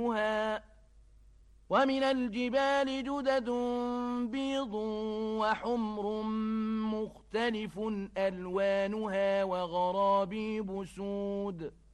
ومن الجبال جدد بيض وحمر مختلف ألوانها وغرابيب سود